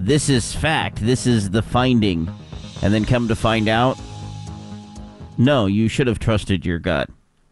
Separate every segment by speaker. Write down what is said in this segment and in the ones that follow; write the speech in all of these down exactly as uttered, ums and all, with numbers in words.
Speaker 1: this is fact, this is the finding, and then come to find out, no, you should have trusted your gut.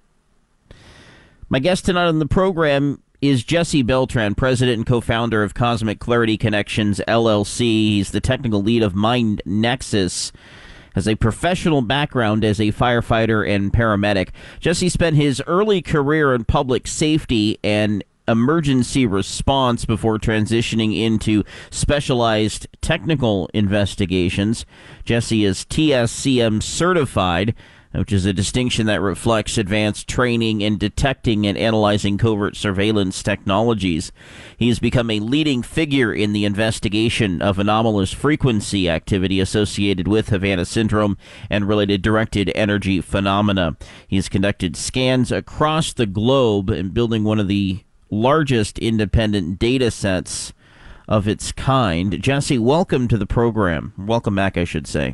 Speaker 1: My guest tonight on the program is Jesse Beltran, president and co-founder of Cosmic Clarity Connections, L L C. He's the technical lead of Mind Nexus. Has a professional background as a firefighter and paramedic. Jesse spent his early career in public safety and emergency response before transitioning into specialized technical investigations. Jesse is T S C M certified, which is a distinction that reflects advanced training in detecting and analyzing covert surveillance technologies. He has become a leading figure in the investigation of anomalous frequency activity associated with Havana Syndrome and related directed energy phenomena. He has conducted scans across the globe and building one of the largest independent data sets of its kind. Jesse, welcome to the program. Welcome back, I should say.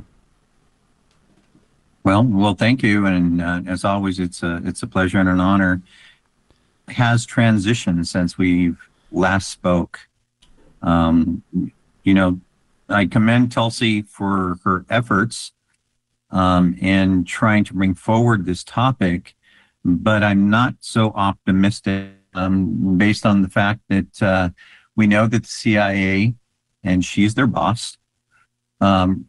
Speaker 2: Well, well, thank you, and uh, as always, it's a it's a pleasure and an honor. Has transitioned since we last spoke. Um, you know, I commend Tulsi for her efforts um, in trying to bring forward this topic, but I'm not so optimistic um, based on the fact that uh, we know that the C I A, and she's their boss, um,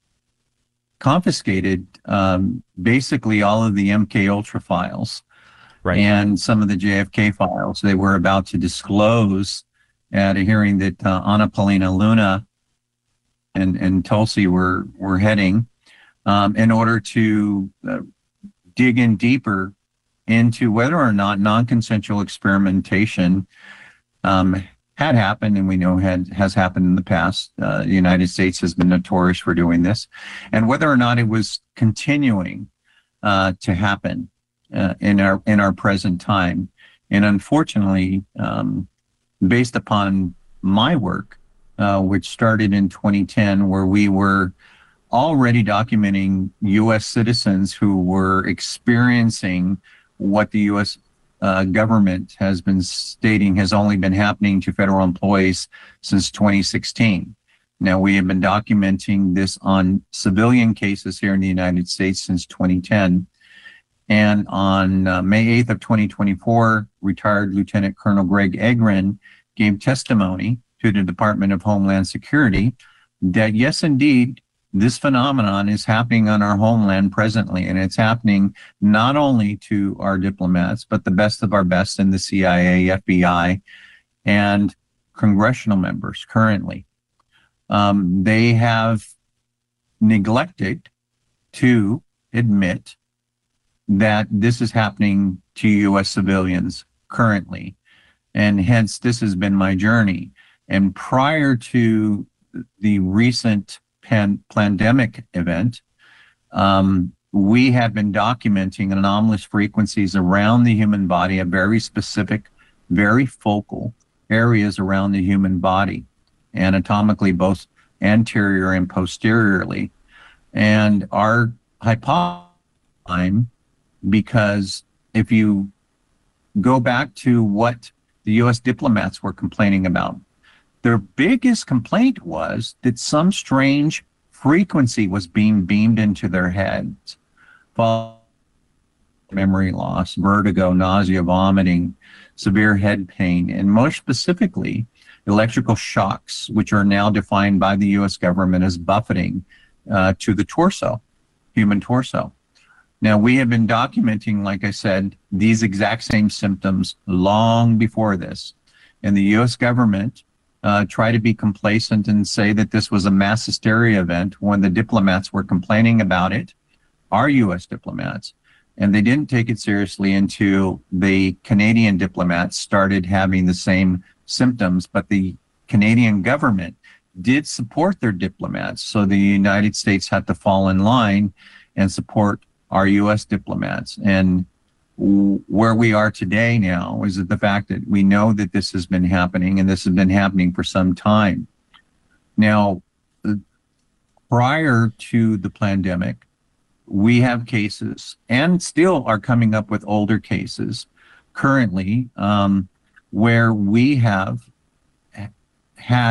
Speaker 2: confiscated um, basically all of the M K Ultra files, right, and some of the J F K files they were about to disclose at a hearing that uh, Anna Paulina Luna and, and Tulsi were, were heading um, in order to uh, dig in deeper into whether or not non-consensual experimentation um, had happened, and we know had has happened in the past. Uh, the United States has been notorious for doing this, and whether or not it was continuing uh, to happen uh, in our in our present time. And unfortunately, um, based upon my work, uh, which started in twenty ten, where we were already documenting U S citizens who were experiencing what the U S Uh, government has been stating has only been happening to federal employees since twenty sixteen. Now, we have been documenting this on civilian cases here in the United States since twenty ten. And on uh, May eighth of twenty twenty-four, retired Lieutenant Colonel Greg Egren gave testimony to the Department of Homeland Security that, yes, indeed, this phenomenon is happening on our homeland presently, and it's happening not only to our diplomats, but the best of our best in the C I A, F B I, and congressional members currently. Um, they have neglected to admit that this is happening to U S civilians currently, and hence this has been my journey. And prior to the recent Pan- pandemic event, um, we have been documenting anomalous frequencies around the human body, a very specific, very focal areas around the human body, anatomically, both anterior and posteriorly. And our hypothesis, because if you go back to what the U S diplomats were complaining about, their biggest complaint was that some strange frequency was being beamed into their heads. Memory loss, vertigo, nausea, vomiting, severe head pain, and more specifically, electrical shocks, which are now defined by the U S government as buffeting uh, to the torso, human torso. Now, we have been documenting, like I said, these exact same symptoms long before this. And the U S government Uh, try to be complacent and say that this was a mass hysteria event when the diplomats were complaining about it, our U S diplomats, and they didn't take it seriously until the Canadian diplomats started having the same symptoms. But the Canadian government did support their diplomats, so the United States had to fall in line and support our U S diplomats. And where we are today now is that the fact that we know that this has been happening, and this has been happening for some time. Now, prior to the pandemic, we have cases, and still are coming up with older cases currently, um, where we have had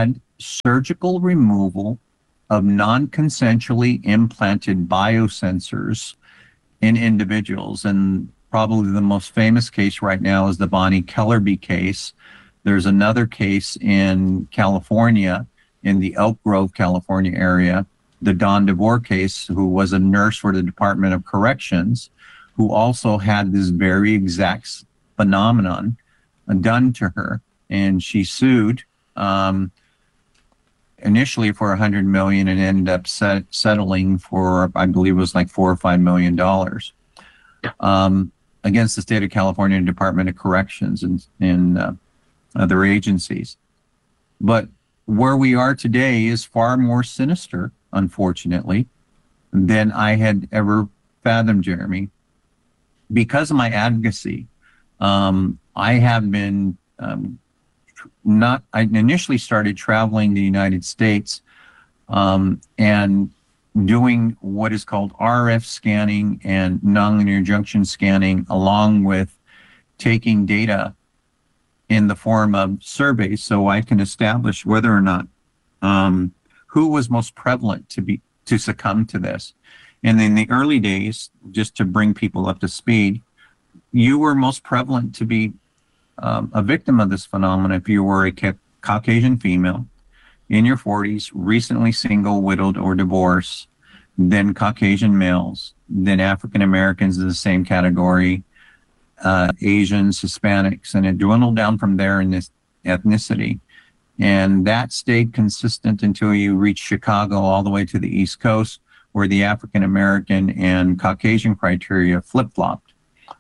Speaker 2: surgical removal of non-consensually implanted biosensors in individuals. And probably the most famous case right now is the Bonnie Kellerby case. There's another case in California, in the Elk Grove, California area, the Dawn DeVore case, who was a nurse for the Department of Corrections, who also had this very exact phenomenon done to her. And she sued um, initially for one hundred million dollars and ended up set, settling for, I believe it was like four or five million dollars um, against the state of California Department of Corrections and, and uh, other agencies. But where we are today is far more sinister, unfortunately, than I had ever fathomed, Jeremy. Because of my advocacy, um, I have been um, not, I initially started traveling the United States um, and doing what is called R F scanning and nonlinear junction scanning, along with taking data in the form of surveys so I can establish whether or not um, who was most prevalent to be to succumb to this. And in the early days, just to bring people up to speed, you were most prevalent to be um, a victim of this phenomenon if you were a ca- Caucasian female in your forties, recently single, widowed, or divorced, then Caucasian males, then African Americans in the same category, uh, Asians, Hispanics, and it dwindled down from there in this ethnicity. And that stayed consistent until you reached Chicago all the way to the East Coast, where the African American and Caucasian criteria flip-flopped.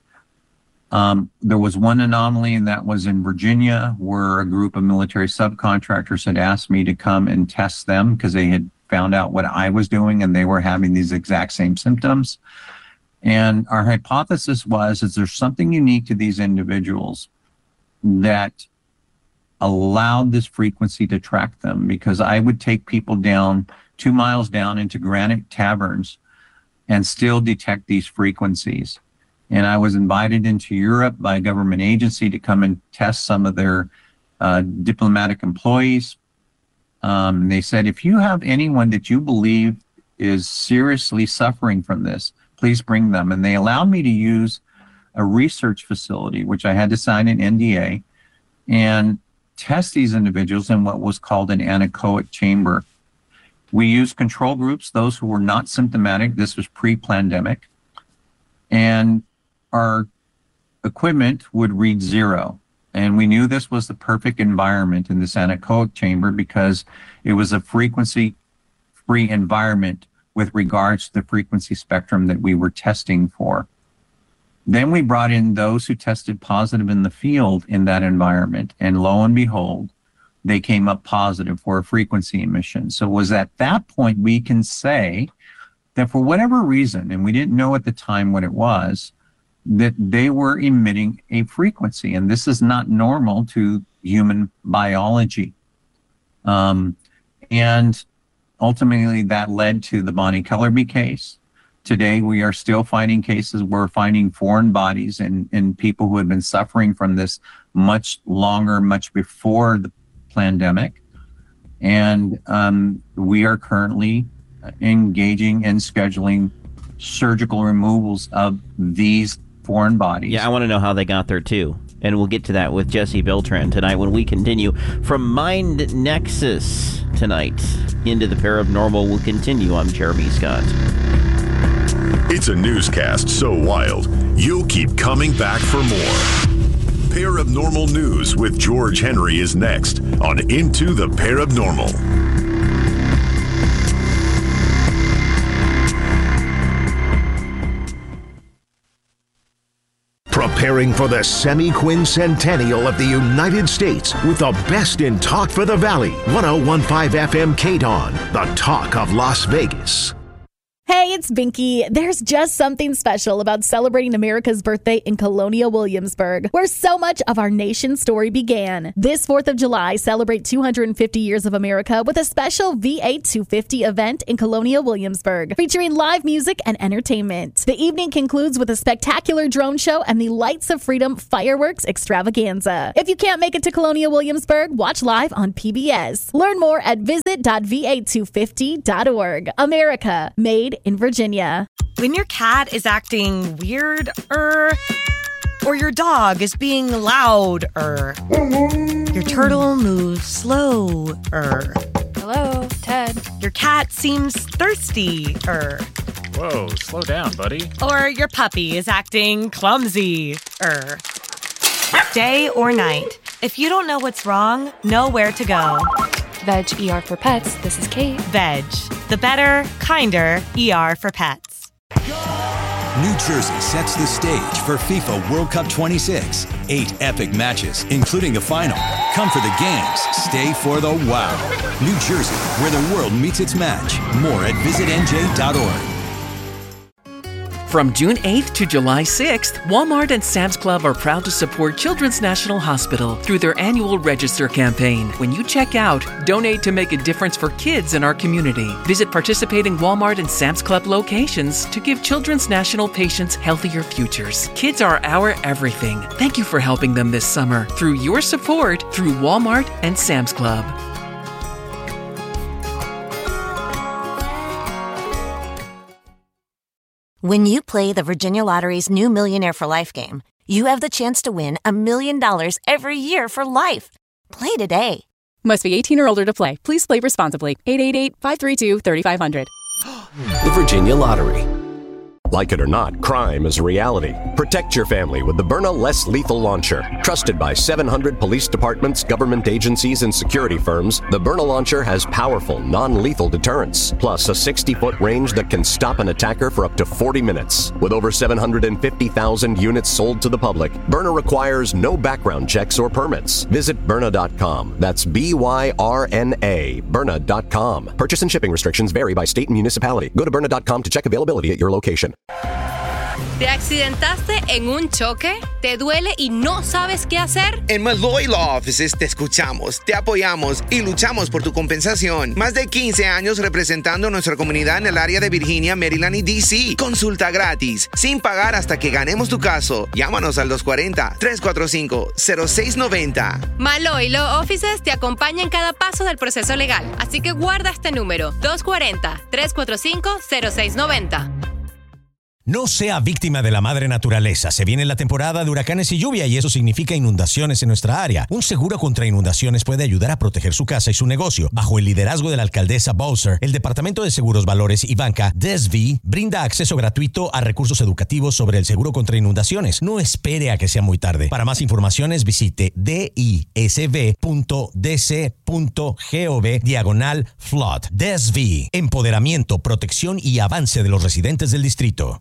Speaker 2: Um, there was one anomaly, and that was in Virginia, where a group of military subcontractors had asked me to come and test them because they had found out what I was doing and they were having these exact same symptoms. And our hypothesis was, is there something unique to these individuals that allowed this frequency to track them? Because I would take people down two miles down into granite taverns and still detect these frequencies. And I was invited into Europe by a government agency to come and test some of their uh, diplomatic employees. Um, they said, if you have anyone that you believe is seriously suffering from this, please bring them. And they allowed me to use a research facility, which I had to sign an N D A, and test these individuals in what was called an anechoic chamber. We used control groups, those who were not symptomatic. This was pre-pandemic. And our equipment would read zero. And we knew this was the perfect environment in this anechoic chamber because it was a frequency-free environment with regards to the frequency spectrum that we were testing for. Then we brought in those who tested positive in the field in that environment. And lo and behold, they came up positive for a frequency emission. So it was at that point we can say that for whatever reason, and we didn't know at the time what it was, that they were emitting a frequency. And this is not normal to human biology. Um, and ultimately that led to the Bonnie Kellerby case. Today, we are still finding cases. We're finding foreign bodies and, and people who had been suffering from this much longer, much before the pandemic. And um, we are currently engaging and scheduling surgical removals of these foreign bodies.
Speaker 1: Yeah, I want to know how they got there, too. And we'll get to that with Jesse Beltran tonight when we continue. From Mind Nexus tonight into the Paranormal, we'll continue. I'm Jeremy Scott.
Speaker 3: It's a newscast so wild, you'll keep coming back for more. Paranormal News with George Henry is next on Into the Paranormal.
Speaker 4: Preparing for the semi-quincentennial of the United States with the best in talk for the Valley. one oh one point five F M K D O N, the talk of Las Vegas.
Speaker 5: Hey, Hey, it's Binky. There's just something special about celebrating America's birthday in Colonial Williamsburg, where so much of our nation's story began. This fourth of July, celebrate two hundred fifty years of America with a special V eight two fifty event in Colonial Williamsburg, featuring live music and entertainment. The evening concludes with a spectacular drone show and the Lights of Freedom fireworks extravaganza. If you can't make it to Colonial Williamsburg, watch live on P B S. Learn more at visit dot v eight two fifty dot org. America, made in Virginia.
Speaker 6: When your cat is acting weird, er, or your dog is being loud, er, your turtle moves slow, er.
Speaker 7: Hello, Ted.
Speaker 6: Your cat seems thirsty, er.
Speaker 8: Whoa, slow down, buddy.
Speaker 6: Or your puppy is acting clumsy, er. Day or night, if you don't know what's wrong, know where to go.
Speaker 7: Veg E R for Pets, this is Kate.
Speaker 6: Veg, the better, kinder E R for pets.
Speaker 9: New Jersey sets the stage for FIFA World Cup twenty-six. Eight epic matches, including the final. Come for the games, stay for the wow. New Jersey, where the world meets its match. More at visit N J dot org.
Speaker 10: From June eighth to July sixth, Walmart and Sam's Club are proud to support Children's National Hospital through their annual Register campaign. When you check out, donate to make a difference for kids in our community. Visit participating Walmart and Sam's Club locations to give Children's National patients healthier futures. Kids are our everything. Thank you for helping them this summer through your support through Walmart and Sam's Club.
Speaker 11: When you play the Virginia Lottery's new Millionaire for Life game, you have the chance to win a million dollars every year for life. Play today.
Speaker 12: Must be eighteen or older to play. Please play responsibly. eight eight eight, five three two, three five zero zero.
Speaker 13: The Virginia Lottery. Like it or not, crime is a reality. Protect your family with the Byrna Less Lethal Launcher. Trusted by seven hundred police departments, government agencies, and security firms, the Byrna Launcher has powerful, non-lethal deterrence, plus a sixty-foot range that can stop an attacker for up to forty minutes. With over seven hundred fifty thousand units sold to the public, Byrna requires no background checks or permits. Visit Byrna dot com. That's B Y R N A, Byrna dot com. Purchase and shipping restrictions vary by state and municipality. Go to Byrna dot com to check availability at your location.
Speaker 14: ¿Te accidentaste en un choque? ¿Te duele y no sabes qué hacer?
Speaker 15: En Malloy Law Offices te escuchamos, te apoyamos y luchamos por tu compensación. Más de quince años representando a nuestra comunidad en el área de Virginia, Maryland y D C. Consulta gratis, sin pagar hasta que ganemos tu caso. Llámanos al dos cuatro cero, tres cuatro cinco, cero seis nueve cero.
Speaker 14: Malloy Law Offices te acompaña en cada paso del proceso legal. Así que guarda este número, dos cuatro cero, tres cuatro cinco, cero seis nueve cero.
Speaker 16: No sea víctima de la madre naturaleza. Se viene la temporada de huracanes y lluvia y eso significa inundaciones en nuestra área. Un seguro contra inundaciones puede ayudar a proteger su casa y su negocio. Bajo el liderazgo de la alcaldesa Bowser, el Departamento de Seguros, Valores y Banca, D S V, brinda acceso gratuito a recursos educativos sobre el seguro contra inundaciones. No espere a que sea muy tarde. Para más informaciones visite disv punto d c punto gov diagonal flood. D S V, empoderamiento, protección y avance de los residentes del distrito.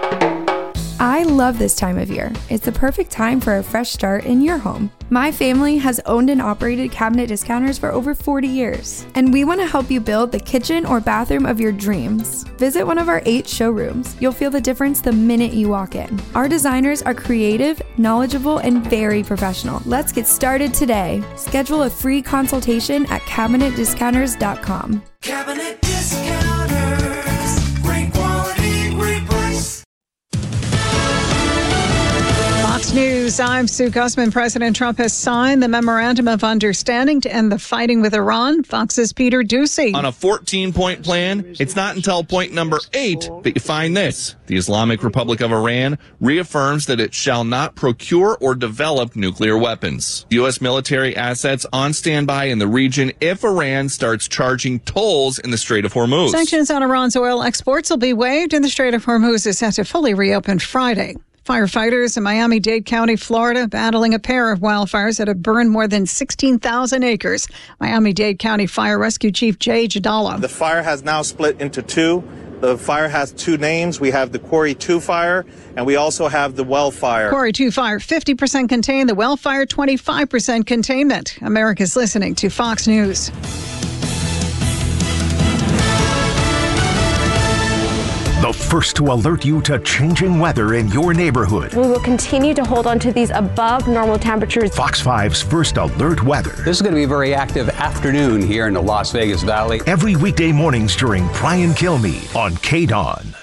Speaker 17: I love this time of year. It's the perfect time for a fresh start in your home. My family has owned and operated Cabinet Discounters for over forty years, and we want to help you build the kitchen or bathroom of your dreams. Visit one of our eight showrooms. You'll feel the difference the minute you walk in. Our designers are creative, knowledgeable, and very professional. Let's get started today. Schedule a free consultation at cabinet discounters dot com.
Speaker 18: Cabinet Discounters. Great quality, great price.
Speaker 19: Fox News, I'm Sue Guzman. President Trump has signed the Memorandum of Understanding to end the fighting with Iran. Fox's Peter Doocy.
Speaker 20: On a fourteen-point plan, it's not until point number eight that you find this. The Islamic Republic of Iran reaffirms that it shall not procure or develop nuclear weapons. U S military assets on standby in the region if Iran starts charging tolls in the Strait of Hormuz.
Speaker 19: Sanctions on Iran's oil exports will be waived, and the Strait of Hormuz is set to fully reopen Friday. Firefighters in Miami-Dade County, Florida, battling a pair of wildfires that have burned more than sixteen thousand acres. Miami-Dade County Fire Rescue Chief Jay Jadala.
Speaker 21: The fire has now split into two. The fire has two names. We have the Quarry two fire, and we also have the Well fire.
Speaker 19: Quarry two fire, fifty percent contained. The Well fire, twenty-five percent containment. America's listening to Fox News.
Speaker 4: The first to alert you to changing weather in your neighborhood.
Speaker 2: We will continue to hold on to these above normal temperatures.
Speaker 4: Fox five's First Alert Weather.
Speaker 22: This is going to be a very active afternoon here in the Las Vegas Valley.
Speaker 4: Every weekday mornings during Brian Kilmeade on K D O N.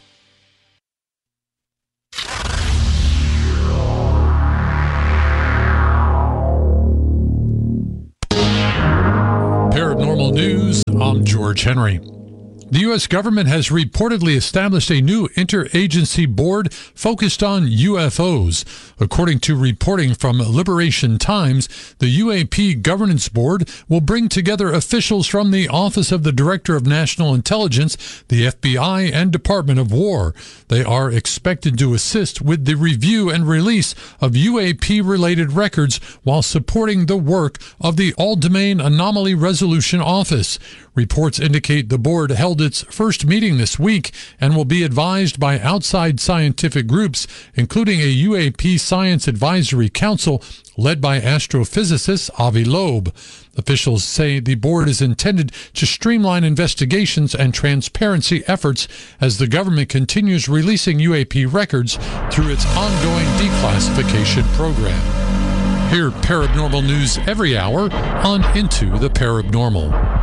Speaker 23: Paranormal News, I'm George Henry. The U S government has reportedly established a new interagency board focused on U F Os. According to reporting from Liberation Times, the U A P Governance Board will bring together officials from the Office of the Director of National Intelligence, the F B I, and Department of War. They are expected to assist with the review and release of U A P-related records while supporting the work of the All-Domain Anomaly Resolution Office. Reports indicate the board held its first meeting this week and will be advised by outside scientific groups, including a U A P Science Advisory Council led by astrophysicist Avi Loeb. Officials say the board is intended to streamline investigations and transparency efforts as the government continues releasing U A P records through its ongoing declassification program. Hear paranormal news every hour on Into the Paranormal.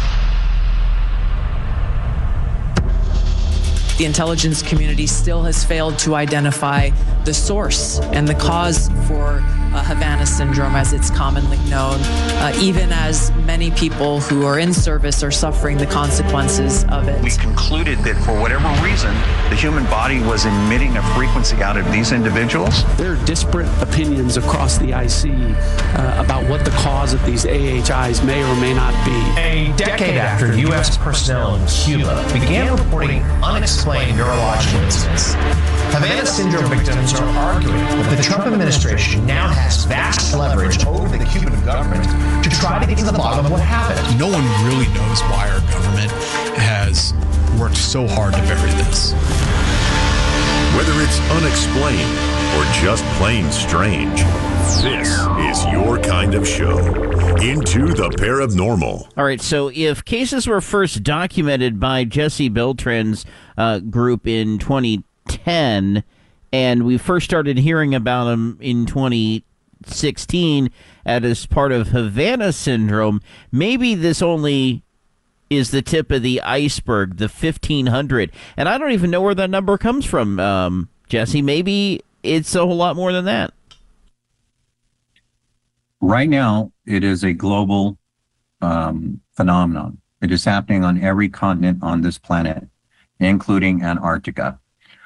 Speaker 24: The intelligence community still has failed to identify the source and the cause for uh, Havana syndrome, as it's commonly known, uh, even as many people who are in service are suffering the consequences of it.
Speaker 25: We concluded that for whatever reason, the human body was emitting a frequency out of these individuals.
Speaker 26: There are disparate opinions across the I C uh, about what the cause of these A H Is may or may not be.
Speaker 27: A decade after U S personnel in Cuba began reporting unexplained neurological incidents, Havana syndrome victims are arguing that the Trump administration now has vast leverage over the Cuban government to try to get to the bottom of what happened.
Speaker 28: No one really knows why our government has worked so hard to bury this.
Speaker 3: Whether it's unexplained or just plain strange, this is your kind of show. Into the Paranormal.
Speaker 1: All right, so if cases were first documented by Jesse Beltran's uh, group in twenty ten, and we first started hearing about them in twenty sixteen as part of Havana syndrome, maybe this only is the tip of the iceberg, the fifteen hundred. And I don't even know where that number comes from, um, Jesse. Maybe it's a whole lot more than that.
Speaker 29: Right now, it is a global um, phenomenon. It is happening on every continent on this planet, including Antarctica.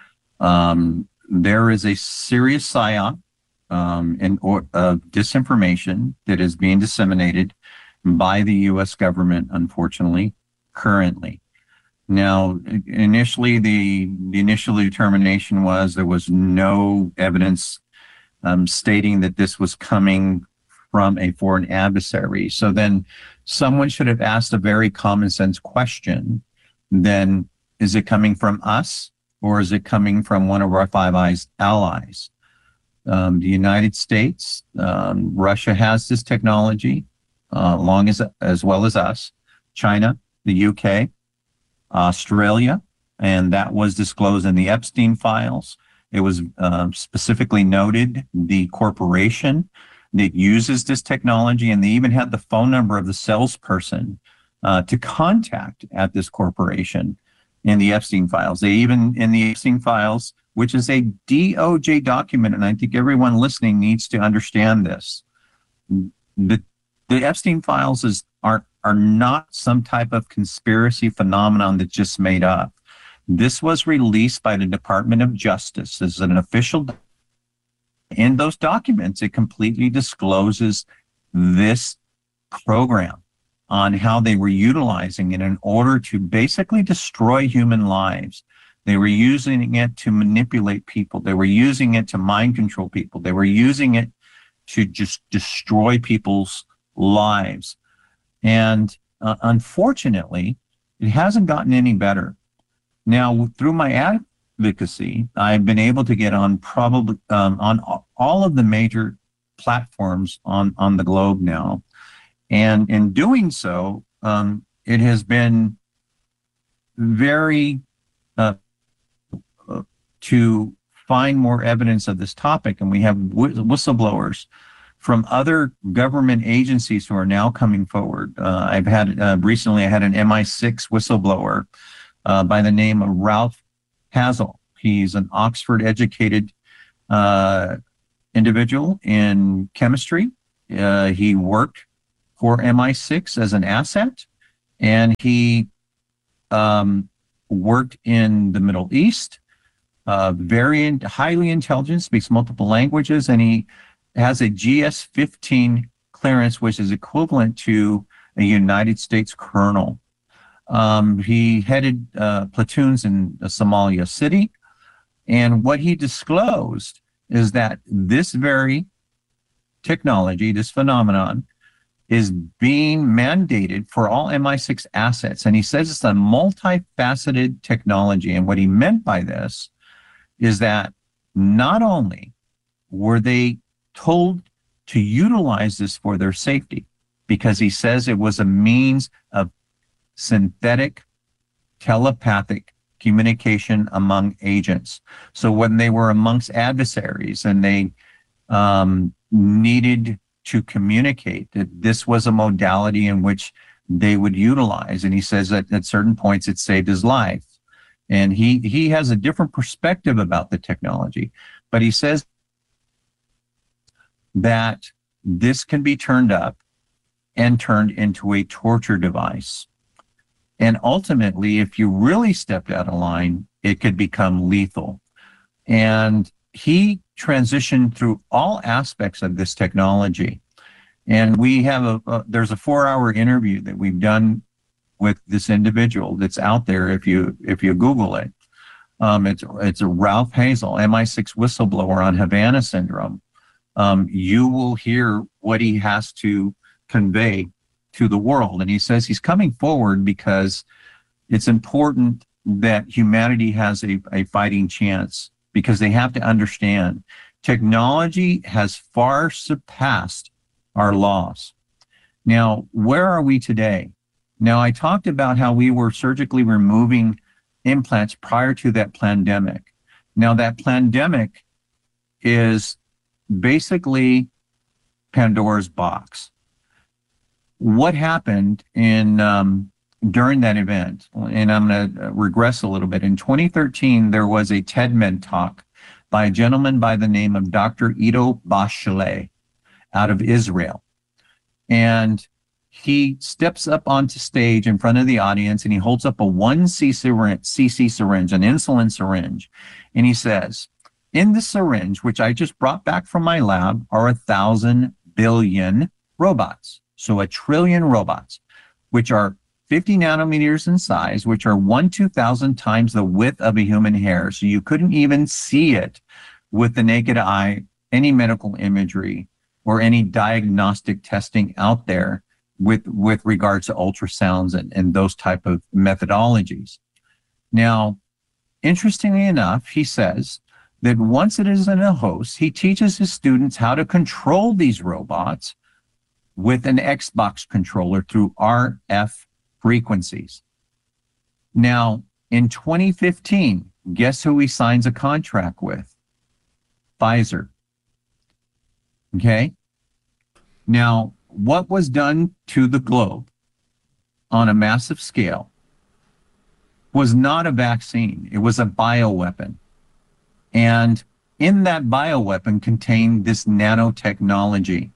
Speaker 29: Um, there is a serious psyop um, in, or, of disinformation that is being disseminated by the U S government, unfortunately, currently. Now, initially, the, the initial determination was there was no evidence um, stating that this was coming from a foreign adversary. So then someone should have asked a very common sense question. Then, is it coming from us or is it coming from one of our Five Eyes allies? Um, the United States, um, Russia has this technology, uh, along as, as well as us, China, the U K, Australia, and that was disclosed in the Epstein files. It was uh, specifically noted the corporation that uses this technology, and they even had the phone number of the salesperson uh, to contact at this corporation in the Epstein files. They even, in the Epstein files, which is a D O J document, and I think everyone listening needs to understand this. The, the Epstein files is, are, are not some type of conspiracy phenomenon that's just made up. This was released by the Department of Justice as an official document. In those documents, it completely discloses this program on how they were utilizing it in order to basically destroy human lives. They were using it to manipulate people. They were using it to mind control people. They were using it to just destroy people's lives. And uh, unfortunately, it hasn't gotten any better. Now, through my advocacy, I've been able to get on probably um, on all of the major platforms on, on the globe now. And in doing so, um, it has been very uh, to find more evidence of this topic. And we have whistleblowers from other government agencies who are now coming forward. Uh, I've had uh, recently, I had an M I six whistleblower uh, by the name of Ralph Hazel. He's an Oxford educated uh, individual in chemistry. Uh, he worked for M I six as an asset, and he um, worked in the Middle East. Uh, very in, highly intelligent, speaks multiple languages, and he has a G S fifteen clearance, which is equivalent to a United States colonel. Um, he headed uh, platoons in Somalia City, and what he disclosed is that this very technology, this phenomenon, is being mandated for all M I six assets. And he says it's a multifaceted technology. And what he meant by this is that not only were they told to utilize this for their safety, because he says it was a means of synthetic telepathic communication among agents. So when they were amongst adversaries and they um, needed to communicate, that this was a modality in which they would utilize. And he says that at certain points it saved his life. And he, he has a different perspective about the technology, but he says that this can be turned up and turned into a torture device. And ultimately, if you really stepped out of line, it could become lethal. And he transitioned through all aspects of this technology. And we have a, a there's a four hour interview that we've done with this individual that's out there. If you, if you Google it, um, it's, it's a Ralph Hazel, M I six whistleblower on Havana syndrome. Um, you will hear what he has to convey to the world. And he says he's coming forward because it's important that humanity has a, a fighting chance, because they have to understand technology has far surpassed our laws. Now, where are we today? Now, I talked about how we were surgically removing implants prior to that pandemic. Now, that pandemic is basically Pandora's box. What happened in um, during that event, and I'm going to regress a little bit. In twenty thirteen, there was a TEDMed talk by a gentleman by the name of Doctor Ido Bashelet out of Israel. And he steps up onto stage in front of the audience and he holds up a one C C syringe, an insulin syringe. And he says, in the syringe, which I just brought back from my lab, are a thousand billion robots. So a trillion robots, which are fifty nanometers in size, which are one two thousand times the width of a human hair. So you couldn't even see it with the naked eye, any medical imagery or any diagnostic testing out there with, with regards to ultrasounds and, and those type of methodologies. Now, interestingly enough, he says that once it is in a host, he teaches his students how to control these robots with an Xbox controller through R F frequencies. Now, in twenty fifteen, guess who he signs a contract with? Pfizer. Okay? Now, what was done to the globe on a massive scale was not a vaccine. It was a bioweapon. And in that bioweapon contained this nanotechnology.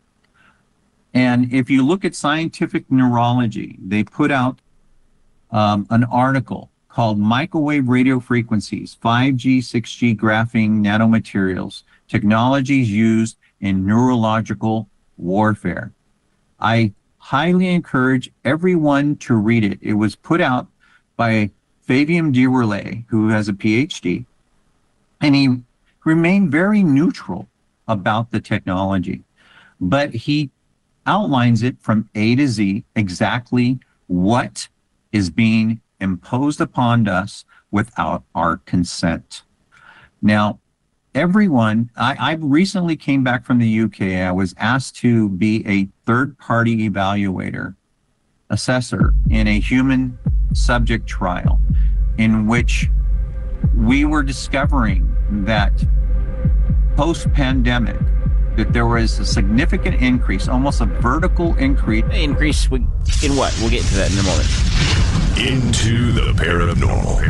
Speaker 29: And if you look at Scientific Neurology, they put out um, an article called Microwave Radio Frequencies, five G, six G graphene nanomaterials, technologies used in neurological warfare. I highly encourage everyone to read it. It was put out by Fabian Dirollet, who has a P H D, and he remained very neutral about the technology. But he outlines it from A to Z, exactly what is being imposed upon us without our consent. Now, everyone, I, I recently came back from the U K. I was asked to be a third-party evaluator, assessor in a human subject trial in which we were discovering that post-pandemic, that there was a significant increase, almost a vertical increase.
Speaker 1: Increase in what? We'll get to that in a moment.
Speaker 3: Into the paranormal.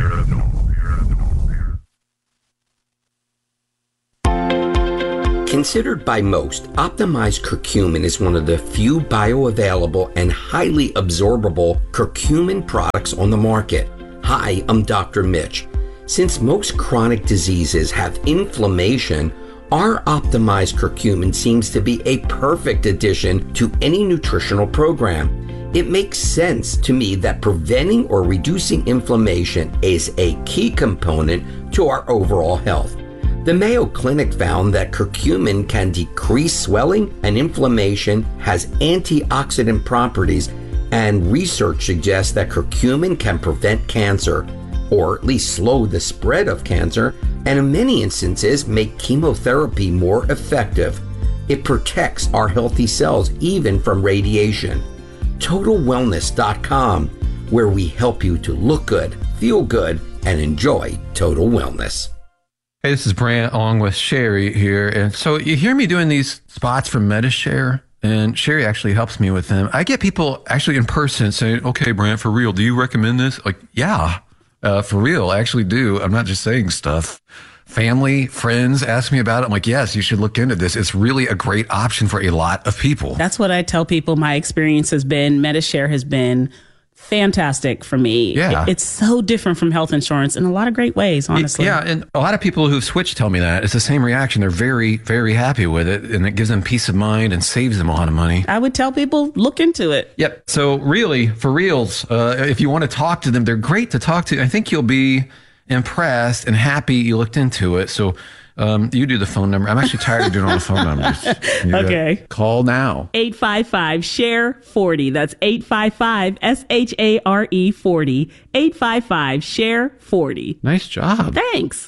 Speaker 5: Considered by most, optimized curcumin is one of the few bioavailable and highly absorbable curcumin products on the market. Hi, I'm Doctor Mitch. Since most chronic diseases have inflammation, our optimized curcumin seems to be a perfect addition to any nutritional program. It makes sense to me that preventing or reducing inflammation is a key component to our overall health. The Mayo Clinic found that curcumin can decrease swelling and inflammation, has antioxidant properties, and research suggests that curcumin can prevent cancer, or at least slow the spread of cancer, and in many instances make chemotherapy more effective. It protects our healthy cells even from radiation. Total Wellness dot com, where we help you to look good, feel good, and enjoy total wellness.
Speaker 6: Hey, this is Brant along with Sherry here. And so you hear me doing these spots for MediShare, and Sherry actually helps me with them. I get people actually in person saying, okay, Brant, for real, do you recommend this? Like, yeah, uh, for real, I actually do. I'm not just saying stuff. Family, friends ask me about it. I'm like, yes, you should look into this. It's really a great option for a lot of people.
Speaker 7: That's what I tell people. My experience has been, MediShare has been fantastic for me.
Speaker 6: Yeah.
Speaker 7: It, it's so different from health insurance in a lot of great ways, honestly.
Speaker 6: Yeah, and a lot of people who've switched tell me that. It's the same reaction. They're very, very happy with it, and it gives them peace of mind and saves them a lot of money.
Speaker 7: I would tell people, look into it.
Speaker 6: Yep. So really, for reals, uh, if you want to talk to them, they're great to talk to. I think you'll be impressed and happy you looked into it. So um, you do the phone number. I'm actually tired of doing all the phone numbers. You
Speaker 7: Okay.
Speaker 6: gotta Call now.
Speaker 7: eight five five, S H A R E, forty. That's eight five five, S H A R E, forty. eight five five, S H A R E, forty.
Speaker 6: Nice job.
Speaker 7: Thanks.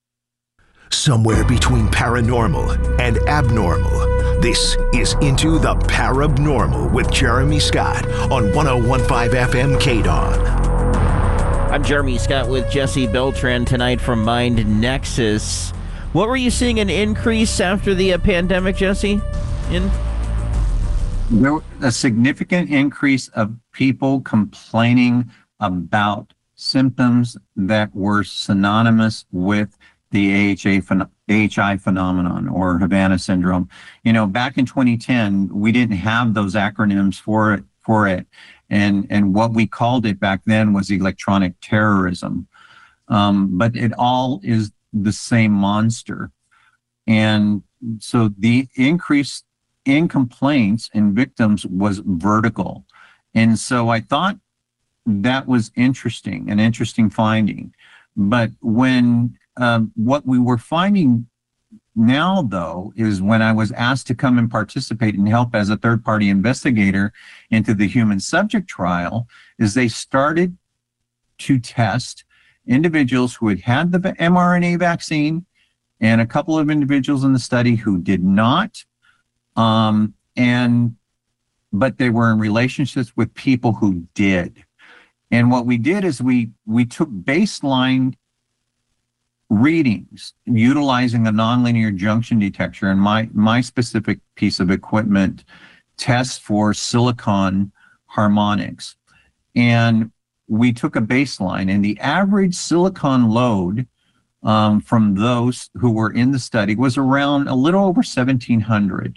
Speaker 4: Somewhere between paranormal and abnormal, this is Into the Parabnormal with Jeremy Scott on one oh one point five F M K D O N.
Speaker 1: I'm Jeremy Scott with Jesse Beltran tonight from Mind Nexus. What were you seeing an increase after the uh, pandemic, Jesse? In
Speaker 29: There was a significant increase of people complaining about symptoms that were synonymous with the A H A phen- A H I phenomenon or Havana syndrome. You know, back in twenty ten, we didn't have those acronyms for it, for it. And, and what we called it back then was electronic terrorism. Um, but it all is the same monster. And so the increase in complaints and victims was vertical. And so I thought that was interesting, an interesting finding. But when um, what we were finding now, though, is when I was asked to come and participate and help as a third-party investigator into the human subject trial, is they started to test individuals who had had the mRNA vaccine and a couple of individuals in the study who did not, um, and but they were in relationships with people who did. And what we did is we we took baseline readings utilizing a nonlinear junction detector, and my my specific piece of equipment tests for silicon harmonics. And we took a baseline, and the average silicon load um, from those who were in the study was around a little over seventeen hundred.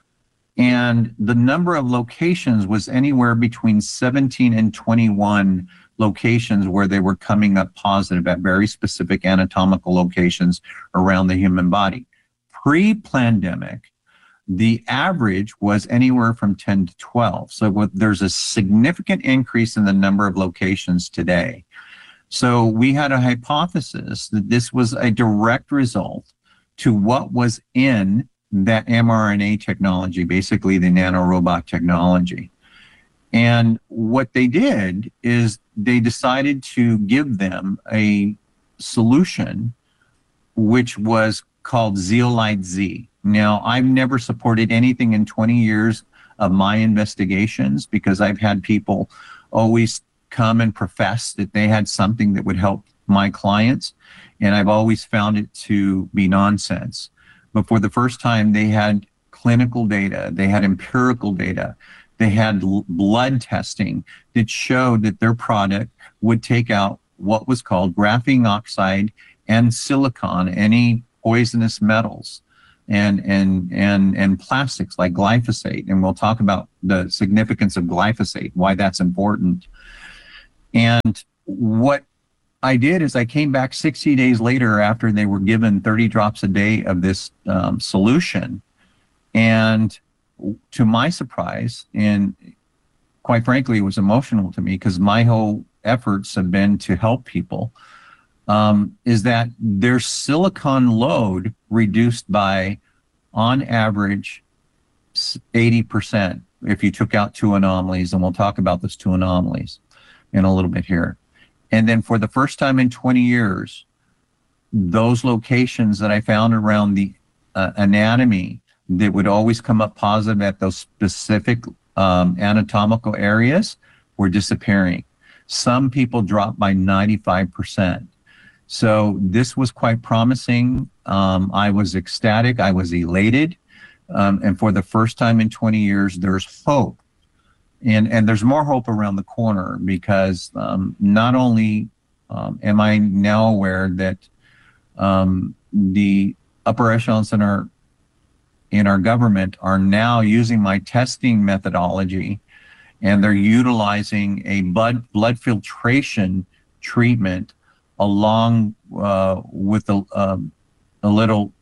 Speaker 29: And the number of locations was anywhere between seventeen and twenty-one locations where they were coming up positive at very specific anatomical locations around the human body. Pre-pandemic, the average was anywhere from ten to twelve. So what, there's a significant increase in the number of locations today. So we had a hypothesis that this was a direct result to what was in that mRNA technology, basically the nanorobot technology. And what they did is they decided to give them a solution which was called Zeolite Z. Now, I've never supported anything in twenty years of my investigations because I've had people always come and profess that they had something that would help my clients. and I've always found it to be nonsense. But for the first time, they had clinical data, they had empirical data, they had l- blood testing that showed that their product would take out what was called graphene oxide and silicon, any poisonous metals, and and and and plastics like glyphosate. And we'll talk about the significance of glyphosate, why that's important. And what I did is I came back sixty days later after they were given thirty drops a day of this um, solution. And to my surprise, and quite frankly, it was emotional to me because my whole efforts have been to help people, um, is that their silicon load reduced by, on average, eighty percent if you took out two anomalies. And we'll talk about those two anomalies in a little bit here. And then for the first time in twenty years, those locations that I found around the uh, anatomy that would always come up positive at those specific um, anatomical areas were disappearing. Some people dropped by ninety-five percent. So this was quite promising. Um, I was ecstatic. I was elated. Um, and for the first time in twenty years, there's hope. And, and there's more hope around the corner because um, not only um, am I now aware that um, the upper echelons in our in our government are now using my testing methodology, and they're utilizing a blood blood filtration treatment along uh, with a, uh, a little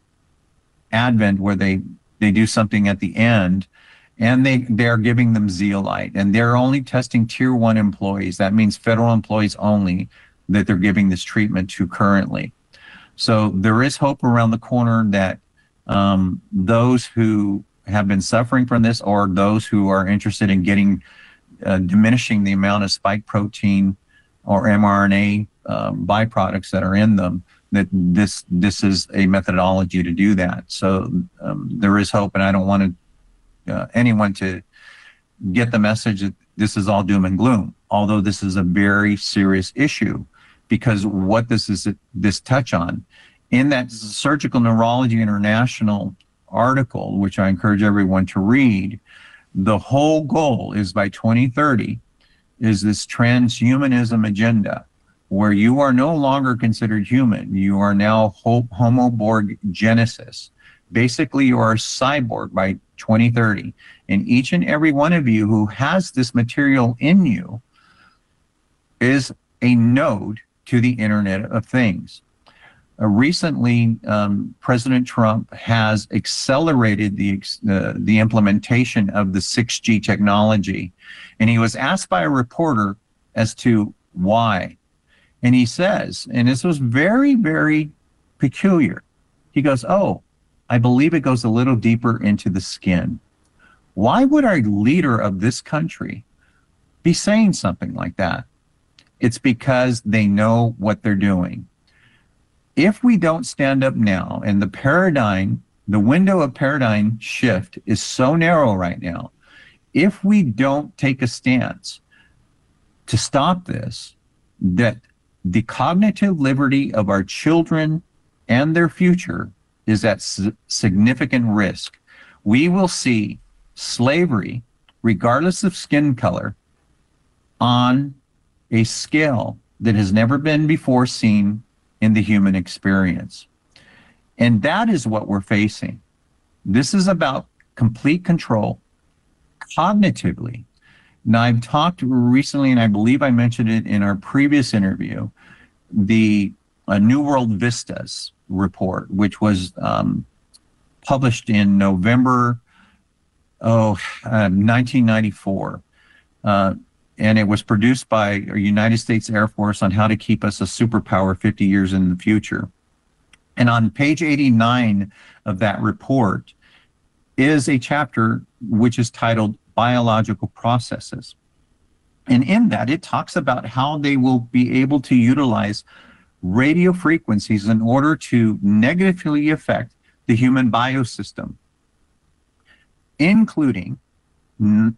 Speaker 29: advent where they they do something at the end. And they, they're giving them zeolite, and they're only testing tier one employees. That means federal employees only that they're giving this treatment to currently. So there is hope around the corner that um, those who have been suffering from this, or those who are interested in getting, uh, diminishing the amount of spike protein or mRNA um, byproducts that are in them, that this, this is a methodology to do that. So um, there is hope, and I don't want to Uh, anyone to get the message that this is all doom and gloom, although this is a very serious issue, because what this is this touch on in that Surgical Neurology International article, which I encourage everyone to read, the whole goal is by twenty thirty is this transhumanism agenda, where you are no longer considered human. You are now Homo Borg Genesis. Basically, you are a cyborg by twenty thirty. And each and every one of you who has this material in you is a node to the Internet of Things. Uh, recently, um, President Trump has accelerated the, uh, the implementation of the six G technology. And he was asked by a reporter as to why. And he says, and this was very, very peculiar. He goes, oh, I believe it goes a little deeper into the skin. Why would our leader of this country be saying something like that? It's because they know what they're doing. If we don't stand up now, and the paradigm, the window of paradigm shift is so narrow right now, if we don't take a stance to stop this, that the cognitive liberty of our children and their future is at significant risk. We will see slavery, regardless of skin color, on a scale that has never been before seen in the human experience. And that is what we're facing. This is about complete control cognitively. Now, I've talked recently, and I believe I mentioned it in our previous interview, the uh, New World Vistas report, which was um, published in November oh, uh, nineteen ninety-four. Uh, and it was produced by the United States Air Force on how to keep us a superpower fifty years in the future. And on page eighty-nine of that report is a chapter which is titled Biological Processes. And in that, it talks about how they will be able to utilize radio frequencies in order to negatively affect the human biosystem, including n-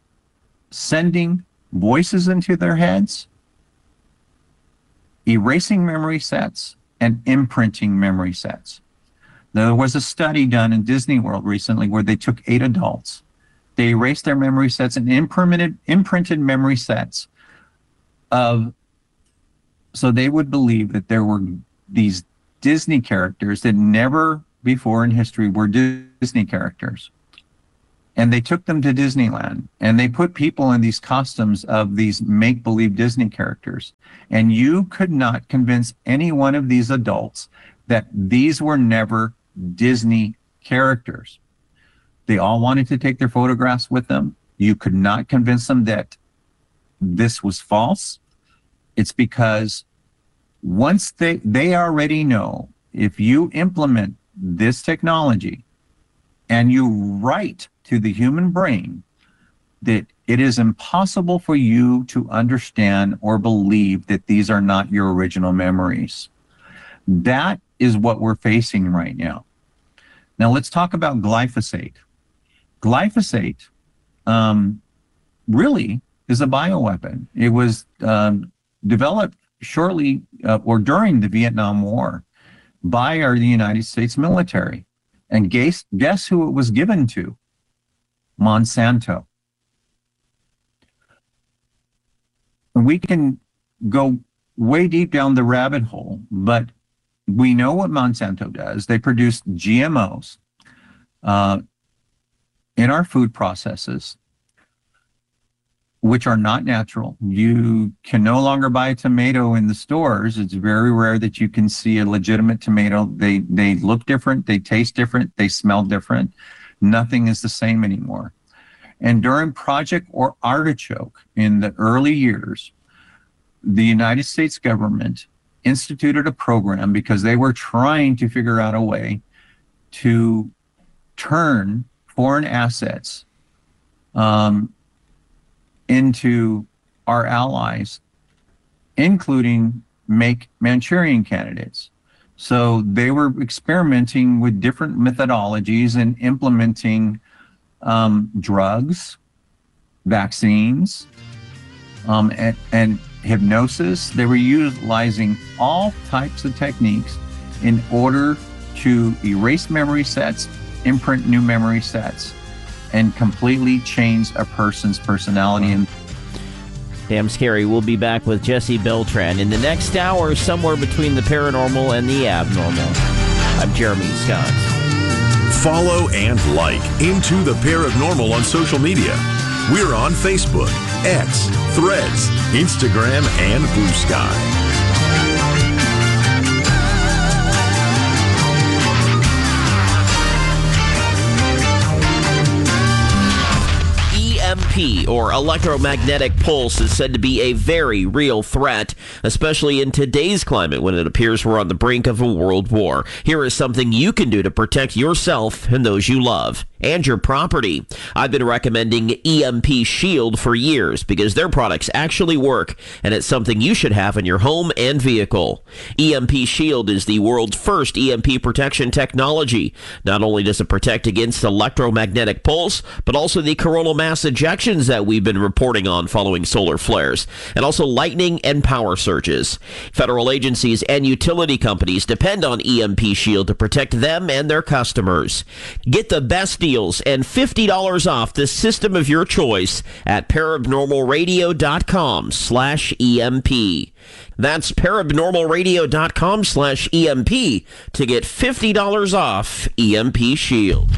Speaker 29: sending voices into their heads, erasing memory sets, and imprinting memory sets. There was a study done in Disney World recently where they took eight adults. They erased their memory sets and imprinted, imprinted memory sets of, so they would believe that there were these Disney characters that never before in history were Disney characters. And they took them to Disneyland and they put people in these costumes of these make-believe Disney characters. And you could not convince any one of these adults that these were never Disney characters. They all wanted to take their photographs with them. You could not convince them that this was false. It's because once they, they already know if you implement this technology and you write to the human brain that it is impossible for you to understand or believe that these are not your original memories. That is what we're facing right now. Now let's talk about glyphosate. Glyphosate um, really is a bioweapon. It was um, developed shortly uh, or during the Vietnam War by our the United States military. And guess, guess who it was given to? Monsanto. We can go way deep down the rabbit hole, but we know what Monsanto does. They produce G M Os uh, in our food processes, which are not natural. You can no longer buy a tomato in the stores. It's very rare that you can see a legitimate tomato. They they look different, they taste different, they smell different. Nothing is the same anymore. And during Project or Artichoke in the early years, the United States government instituted a program because they were trying to figure out a way to turn foreign assets um, into our allies, including make Manchurian candidates. So they were experimenting with different methodologies and implementing um, drugs, vaccines, um, and, and hypnosis. They were utilizing all types of techniques in order to erase memory sets, imprint new memory sets, and completely change a person's personality. And
Speaker 1: damn scary. We'll be back with Jesse Beltran in the next hour, somewhere between the paranormal and the abnormal. I'm Jeremy Scott.
Speaker 3: Follow and like Into the Paranormal on social media. We're on Facebook, X, Threads, Instagram, and Blue Sky.
Speaker 1: E M P, or electromagnetic pulse, is said to be a very real threat, especially in today's climate when it appears we're on the brink of a world war. Here is something you can do to protect yourself and those you love. And your property. I've been recommending E M P Shield for years because their products actually work, and it's something you should have in your home and vehicle. E M P Shield is the world's first E M P protection technology. Not only does it protect against electromagnetic pulse, but also the coronal mass ejections that we've been reporting on following solar flares, and also lightning and power surges. Federal agencies and utility companies depend on E M P Shield to protect them and their customers. Get the best deals and fifty dollars off the system of your choice at paranormalradio.com slash EMP. That's paranormalradio.com slash EMP to get fifty dollars off E M P Shield.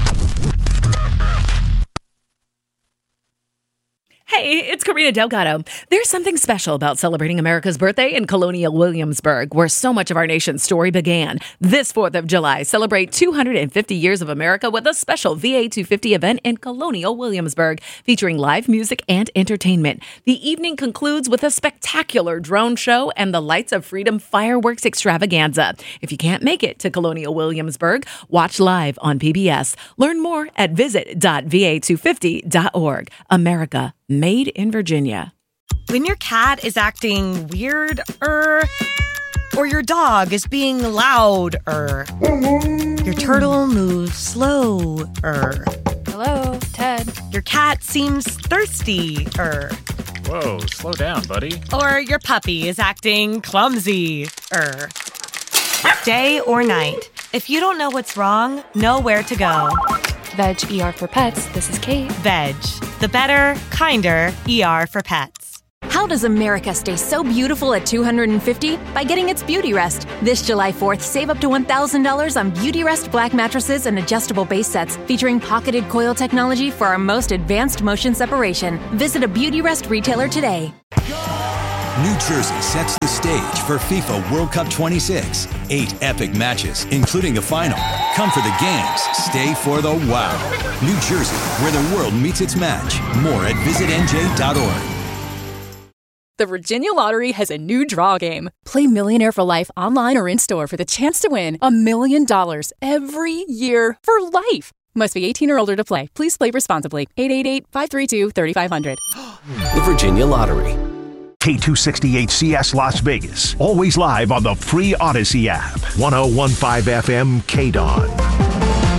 Speaker 8: Hey, it's Karina Delgado. There's something special about celebrating America's birthday in Colonial Williamsburg, where so much of our nation's story began. This fourth of July, celebrate two hundred fifty years of America with a special V A two fifty event in Colonial Williamsburg, featuring live music and entertainment. The evening concludes with a spectacular drone show and the Lights of Freedom fireworks extravaganza. If you can't make it to Colonial Williamsburg, watch live on P B S. Learn more at visit dot v a two fifty dot org. America, made in Virginia.
Speaker 9: When your cat is acting weird, er, or your dog is being loud, er, your turtle moves slow, er.
Speaker 10: Hello, Ted.
Speaker 9: Your cat seems thirsty, er.
Speaker 11: Whoa, slow down, buddy.
Speaker 9: Or your puppy is acting clumsy, er. Day or night, if you don't know what's wrong, know where to go.
Speaker 2: Veg E R for Pets, this is Kate.
Speaker 9: Veg, the better, kinder E R for pets.
Speaker 10: How does America stay so beautiful at two hundred fifty dollars? By getting its Beauty Rest. This July fourth, save up to one thousand dollars on Beauty Rest black mattresses and adjustable base sets featuring pocketed coil technology for our most advanced motion separation. Visit a Beauty Rest retailer today.
Speaker 11: New Jersey sets the stage for FIFA World Cup twenty-six. Eight epic matches, including a final. Come for the games, stay for the wow. New Jersey, where the world meets its match. More at visit N J dot org.
Speaker 12: The Virginia Lottery has a new draw game. Play Millionaire for Life online or in-store for the chance to win a million dollars every year for life. Must be eighteen or older to play. Please play responsibly. eight eight eight, five three two, three five zero zero.
Speaker 13: The Virginia Lottery.
Speaker 4: K two sixty-eight C S Las Vegas. Always live on the free Odyssey app. ten fifteen F M K D O N.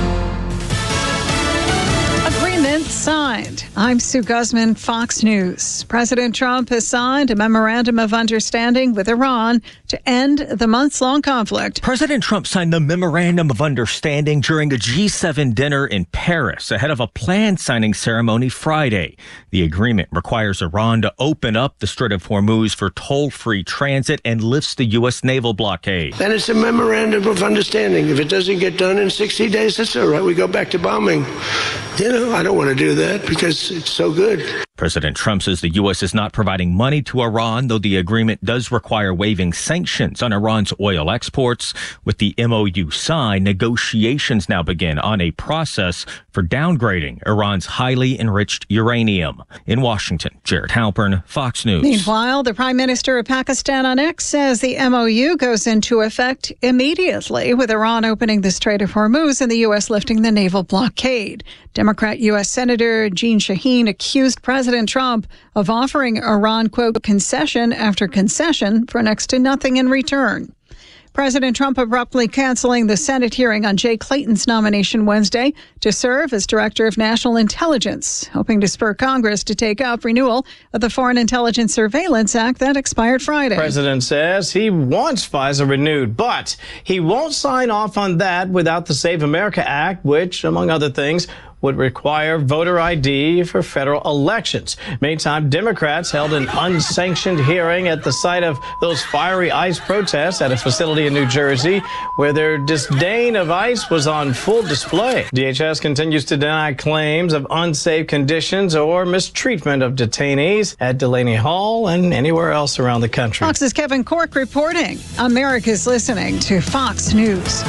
Speaker 19: Agreement signed. I'm Sue Guzman, Fox News. President Trump has signed a memorandum of understanding with Iran to end the months-long conflict.
Speaker 14: President Trump signed the memorandum of understanding during a G seven dinner in Paris ahead of a planned signing ceremony Friday. The agreement requires Iran to open up the Strait of Hormuz for toll-free transit and lifts the U S naval blockade.
Speaker 15: Then it's a memorandum of understanding. If it doesn't get done in sixty days, that's all right. We go back to bombing. You know, I don't want to do that because it's so good.
Speaker 14: President Trump says the U S is not providing money to Iran, though the agreement does require waiving sanctions on Iran's oil exports. With the M O U signed, negotiations now begin on a process for downgrading Iran's highly enriched uranium. In Washington, Jared Halpern, Fox News.
Speaker 19: Meanwhile, the Prime Minister of Pakistan on X says the M O U goes into effect immediately, with Iran opening the Strait of Hormuz and the U S lifting the naval blockade. Democrat U S Senator Jeanne Shaheen accused President Trump of offering Iran, quote, concession after concession for next to nothing in return. President Trump abruptly canceling the Senate hearing on Jay Clayton's nomination Wednesday to serve as Director of National Intelligence, hoping to spur Congress to take up renewal of the Foreign Intelligence Surveillance Act that expired Friday.
Speaker 16: The president says he wants FISA renewed, but he won't sign off on that without the Save America Act, which, among other things, would require voter I D for federal elections. Meantime, Democrats held an unsanctioned hearing at the site of those fiery ICE protests at a facility in New Jersey, where their disdain of ICE was on full display. D H S continues to deny claims of unsafe conditions or mistreatment of detainees at Delaney Hall and anywhere else around the country.
Speaker 19: Fox's Kevin Cork reporting. America's listening to Fox News.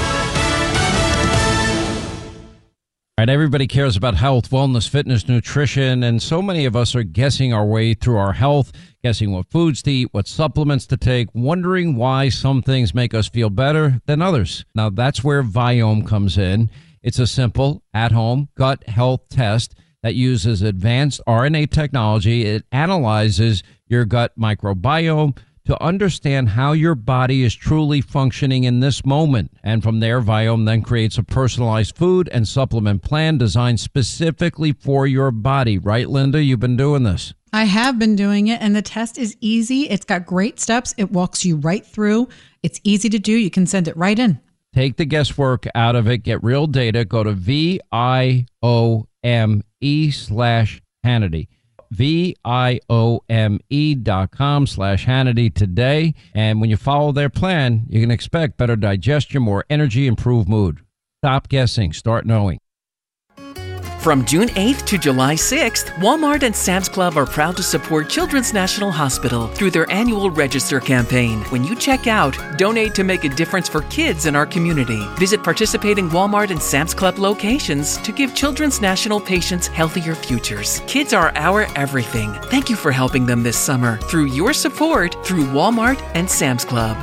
Speaker 17: Right, everybody cares about health, wellness, fitness, nutrition, and so many of us are guessing our way through our health, guessing what foods to eat, what supplements to take, wondering why some things make us feel better than others. Now, that's where Viome comes in. It's a simple, at-home gut health test that uses advanced R N A technology. It analyzes your gut microbiome to understand how your body is truly functioning in this moment. And from there, Viome then creates a personalized food and supplement plan designed specifically for your body. Right, Linda? You've been doing this.
Speaker 18: I have been doing it, and the test is easy. It's got great steps. It walks you right through. It's easy to do. You can send it right in.
Speaker 17: Take the guesswork out of it. Get real data. Go to V I O M E slash Hannity. V-I-O-M-E dot com slash Hannity today. And when you follow their plan, you can expect better digestion, more energy, improved mood. Stop guessing. Start knowing.
Speaker 30: From June eighth to July sixth, Walmart and Sam's Club are proud to support Children's National Hospital through their annual Register campaign. When you check out, donate to make a difference for kids in our community. Visit participating Walmart and Sam's Club locations to give Children's National patients healthier futures. Kids are our everything. Thank you for helping them this summer through your support through Walmart and Sam's Club.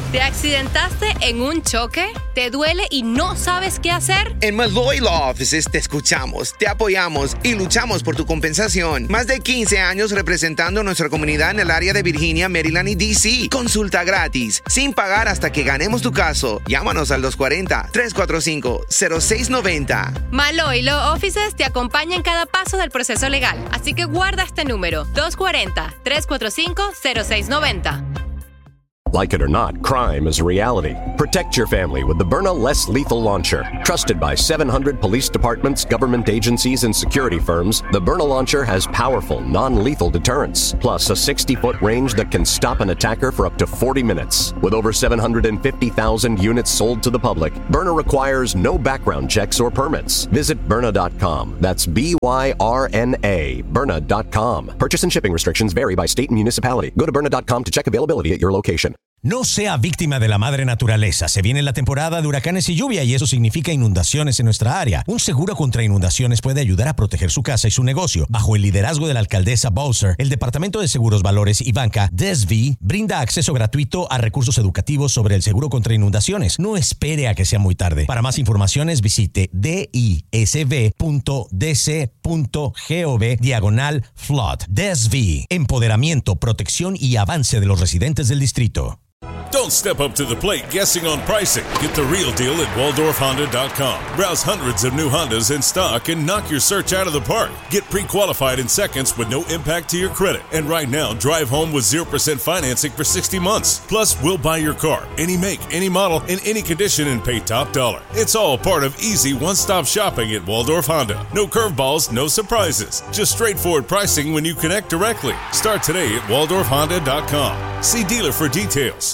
Speaker 5: ¿Te accidentaste en un choque? ¿Te duele y no sabes qué hacer?
Speaker 20: En Malloy Law Offices te escuchamos, te apoyamos y luchamos por tu compensación. Más de quince años representando a nuestra comunidad en el área de Virginia, Maryland y D C. Consulta gratis, sin pagar hasta que ganemos tu caso. Llámanos al dos cuatro cero, tres cuatro cinco, cero seis nueve cero.
Speaker 5: Malloy Law Offices te acompaña en cada paso del proceso legal. Así que guarda este número, dos cuatro cero, tres cuatro cinco, cero seis nueve cero.
Speaker 13: Like it or not, crime is a reality. Protect your family with the Byrna Less Lethal Launcher. Trusted by seven hundred police departments, government agencies, and security firms, the Byrna Launcher has powerful, non-lethal deterrence, plus a sixty-foot range that can stop an attacker for up to forty minutes. With over seven hundred fifty thousand units sold to the public, Byrna requires no background checks or permits. Visit Byrna dot com. That's B Y R N A, Byrna dot com. Purchase and shipping restrictions vary by state and municipality. Go to Byrna dot com to check availability at your location.
Speaker 21: No sea víctima de la madre naturaleza. Se viene la temporada de huracanes y lluvia y eso significa inundaciones en nuestra área. Un seguro contra inundaciones puede ayudar a proteger su casa y su negocio. Bajo el liderazgo de la alcaldesa Bowser, el Departamento de Seguros, Valores y Banca, D S V, brinda acceso gratuito a recursos educativos sobre el seguro contra inundaciones. No espere a que sea muy tarde. Para más informaciones visite disv punto d c punto gov diagonal flood. D S V, empoderamiento, protección y avance de los residentes del distrito.
Speaker 22: Don't step up to the plate guessing on pricing. Get the real deal at Waldorf Honda dot com. Browse hundreds of new Hondas in stock and knock your search out of the park. Get pre-qualified in seconds with no impact to your credit. And right now, drive home with zero percent financing for sixty months. Plus, we'll buy your car, any make, any model, in any condition and pay top dollar. It's all part of easy one-stop shopping at Waldorf Honda. No curveballs, no surprises. Just straightforward pricing when you connect directly. Start today at Waldorf Honda dot com. See dealer for details.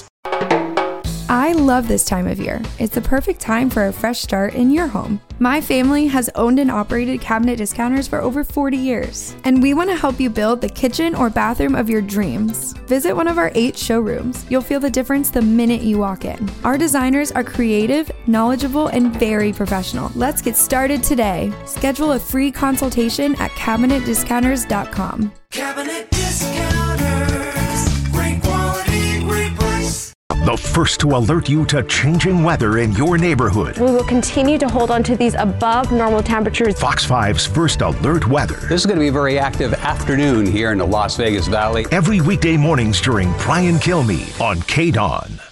Speaker 23: I love this time of year. It's the perfect time for a fresh start in your home. My family has owned and operated Cabinet Discounters for over forty years, and we want to help you build the kitchen or bathroom of your dreams. Visit one of our eight showrooms. You'll feel the difference the minute you walk in. Our designers are creative, knowledgeable, and very professional. Let's get started today. Schedule a free consultation at cabinet discounters dot com.
Speaker 24: Cabinet Discounters. Great quality, great price.
Speaker 4: The first to alert you to changing weather in your neighborhood.
Speaker 2: We will continue to hold on to these above normal temperatures.
Speaker 4: Fox five's first alert weather.
Speaker 25: This is going to be a very active afternoon here in the Las Vegas Valley.
Speaker 4: Every weekday mornings during Brian Kilmeade on K D O N.